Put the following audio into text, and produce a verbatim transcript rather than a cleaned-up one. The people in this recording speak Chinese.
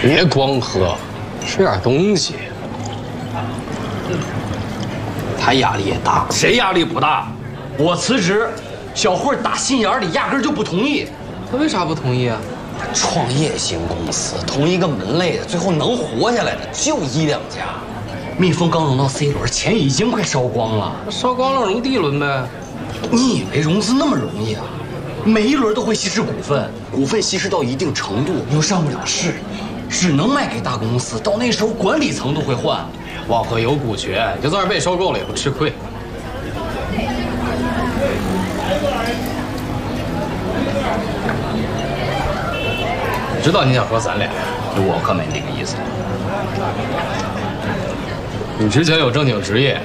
别光喝，吃点东西。 他压力也大。谁压力不大？我辞职，小慧打心眼里压根就不同意。 他为啥不同意啊？ 创业型公司，同一个门类的，最后能活下来的就一两家。蜜蜂刚融到 C 轮，钱已经快烧光了。 烧光了融 D 轮呗。 你以为融资那么容易啊？每一轮都会稀释股份，股份稀释到一定程度又上不了市，只能卖给大公司。到那时候管理层都会换。 汪河有股权，就算是被收购了也不吃亏。我知道你想和咱俩， 我可没那个意思。 你之前有正经职业，